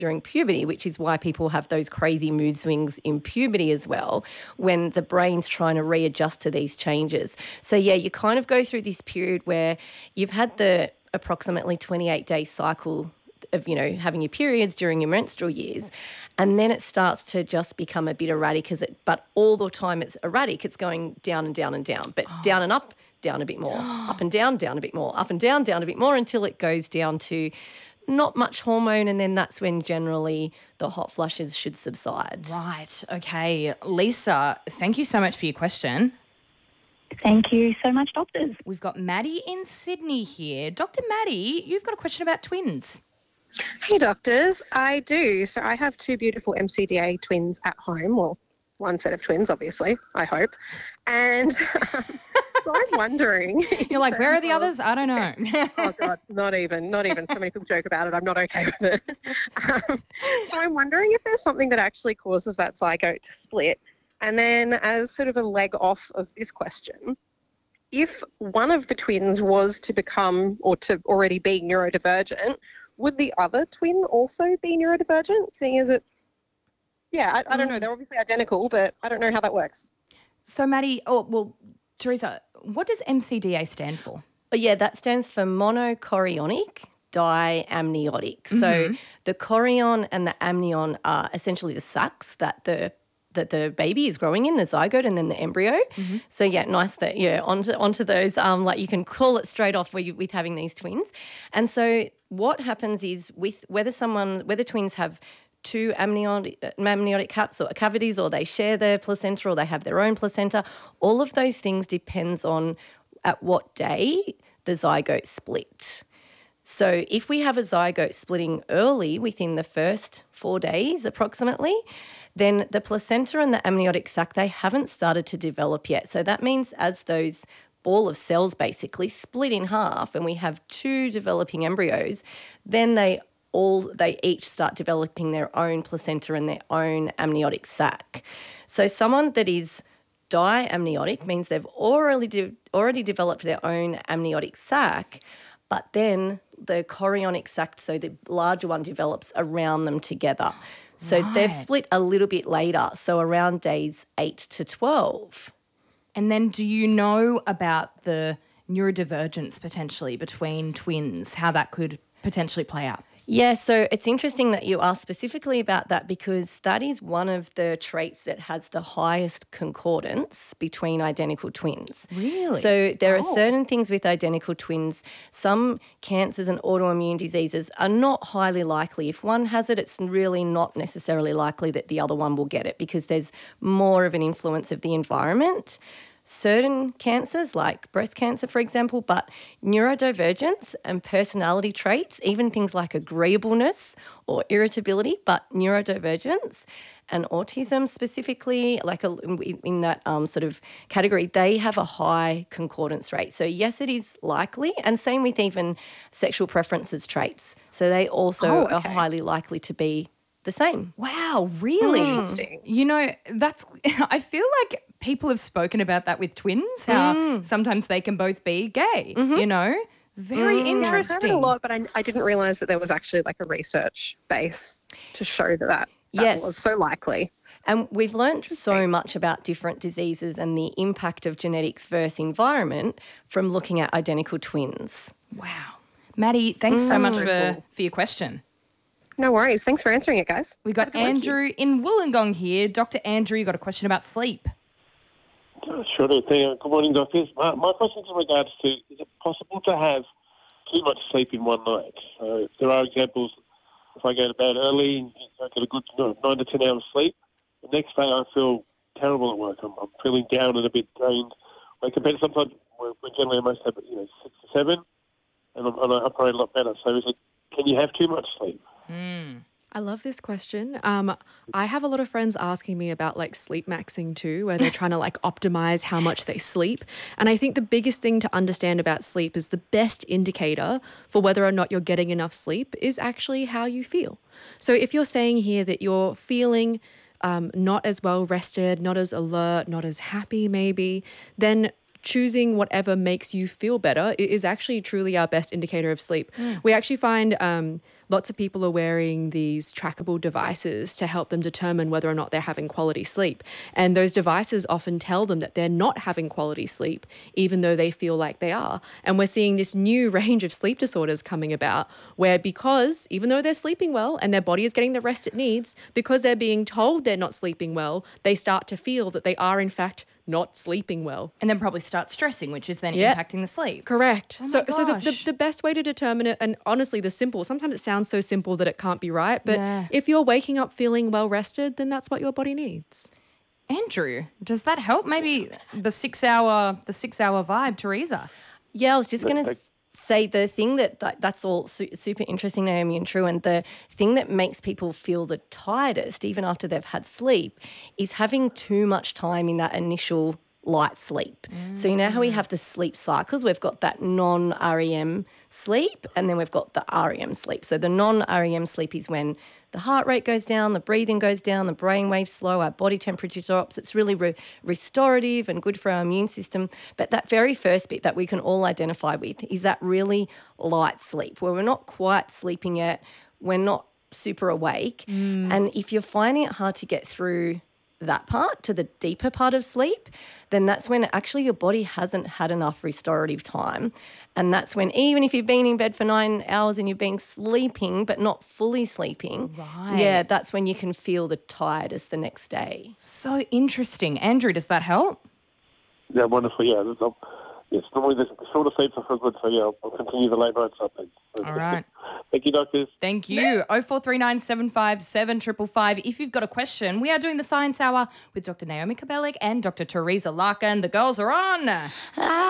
during puberty, which is why people have those crazy mood swings in puberty as well, when the brain's trying to readjust to these changes. So, yeah, you kind of go through this period where you've had the approximately 28-day cycle of, having your periods during your menstrual years, and then it starts to just become a bit erratic, but all the time it's erratic. It's going down and down and down, but down and up, down a bit more, up and down a bit more, up and down a bit more, until it goes down to not much hormone, and then that's when generally the hot flushes should subside. Right, okay. Lisa, thank you so much for your question. Thank you so much, doctors. We've got Maddie in Sydney here. Dr. Maddie, you've got a question about twins. Hey, doctors. I do. So I have two beautiful MCDA twins at home. Well, one set of twins, obviously, I hope. And so I'm wondering. You're like, where are the others? I don't know. Oh, God, not even. So many people joke about it. I'm not okay with it. So I'm wondering if there's something that actually causes that zygote to split. And then as sort of a leg off of this question, if one of the twins was to become or to already be neurodivergent, would the other twin also be neurodivergent, seeing as it's, I don't know, they're obviously identical, but I don't know how that works. So, Maddie, Teresa, what does MCDA stand for? Oh, yeah, that stands for monochorionic diamniotic. Mm-hmm. So the chorion and the amnion are essentially the sacs that the baby is growing in, the zygote and then the embryo. Mm-hmm. So, nice that, onto those, you can call it straight off with having these twins. And so what happens is whether twins have two amniotic cavities, or they share their placenta, or they have their own placenta, all of those things depends on at what day the zygote split. So if we have a zygote splitting early, within the first 4 days approximately, then the placenta and the amniotic sac, they haven't started to develop yet. So that means as those ball of cells basically split in half and we have two developing embryos, then they each start developing their own placenta and their own amniotic sac. So someone that is diamniotic means they've already developed their own amniotic sac, but then the chorionic sac, so the larger one, develops around them together. So they've split a little bit later, so around days 8 to 12. And then do you know about the neurodivergence potentially between twins, how that could potentially play out? Yeah, so it's interesting that you asked specifically about that, because that is one of the traits that has the highest concordance between identical twins. Really? So there are certain things with identical twins. Some cancers and autoimmune diseases are not highly likely. If one has it, it's really not necessarily likely that the other one will get it, because there's more of an influence of the environment. Certain cancers, like breast cancer, for example, but neurodivergence and personality traits, even things like agreeableness or irritability, but neurodivergence and autism specifically, in that sort of category, they have a high concordance rate. So, yes, it is likely, and same with even sexual preferences traits. So they also are highly likely to be the same. Wow, really? Interesting. That's I feel like people have spoken about that with twins, how sometimes they can both be gay, Very interesting. Yeah, I've heard it a lot, but I didn't realise that there was actually like a research base to show that was so likely. And we've learned so much about different diseases and the impact of genetics versus environment from looking at identical twins. Wow. Maddie, thanks so much for your question. No worries. Thanks for answering it, guys. We've got Andrew in Wollongong here. Dr. Andrew, you got a question about sleep. Sure do. Good morning, doctors. My question is in regards to, is it possible to have too much sleep in one night? There are examples, if I go to bed early, I get a good 9 to 10 hours sleep. The next day I feel terrible at work. I'm feeling down and a bit drained. Compared to sometimes we're generally I most have 6 to 7, and I operate a lot better. So can you have too much sleep? I love this question. I have a lot of friends asking me about sleep maxing too, where they're trying to optimize how much they sleep. And I think the biggest thing to understand about sleep is the best indicator for whether or not you're getting enough sleep is actually how you feel. So if you're saying here that you're feeling not as well rested, not as alert, not as happy maybe, then choosing whatever makes you feel better is actually truly our best indicator of sleep. We actually find lots of people are wearing these trackable devices to help them determine whether or not they're having quality sleep. And those devices often tell them that they're not having quality sleep, even though they feel like they are. And we're seeing this new range of sleep disorders coming about where because even though they're sleeping well and their body is getting the rest it needs, because they're being told they're not sleeping well, they start to feel that they are in fact not sleeping well. And then probably start stressing, which is then impacting the sleep. Correct. Oh my so gosh. the best way to determine it, and honestly sometimes it sounds so simple that it can't be right, but Yeah. if you're waking up feeling well rested, then that's what your body needs. Andrew, does that help? Maybe the 6 hour vibe, Teresa. Yeah, I was just going to say the thing that's all super interesting, Naomi, and true. And the thing that makes people feel the tiredest, even after they've had sleep, is having too much time in that initial light sleep. So you know how we have the sleep cycles? We've got that non-REM sleep and then we've got the REM sleep. So the non-REM sleep is when the heart rate goes down, the breathing goes down, the brain waves slow, our body temperature drops. It's really restorative and good for our immune system. But that very first bit that we can all identify with is that really light sleep where we're not quite sleeping yet, we're not super awake. And if you're finding it hard to get through that part to the deeper part of sleep, then that's when actually your body hasn't had enough restorative time. And that's when even if you've been in bed for 9 hours and you've been sleeping but not fully sleeping, yeah, that's when you can feel the tiredest the next day. So interesting. Andrew, does that help? Yeah, wonderful. Yeah, yes, normally the shorter sleeps are so good, so yeah, I'll continue the late night stuff then. All right. Thank you, doctors. Thank you. 0439 757 555. If you've got a question, we are doing the Science Hour with Dr. Naomi Kabelik and Dr. Teresa Larkin. The girls are on.